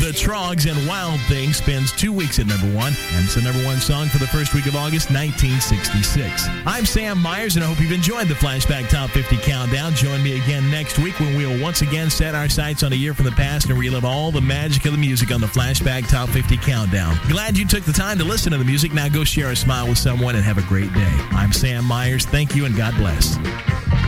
The Trogs and Wild Thing spends 2 weeks at number 1, and it's the number 1 song for the first week of August, 1966. I'm Sam Myers, and I hope you've enjoyed the Flashback Top 50 Countdown. Join me again next week when we'll once again set our sights on a year from the past and relive all the magic of the music on the Flashback Top 50 Countdown. Glad you took the time to listen to the music. Now go share a smile with someone and have a great day. I'm Sam Myers. Thank you, and God bless.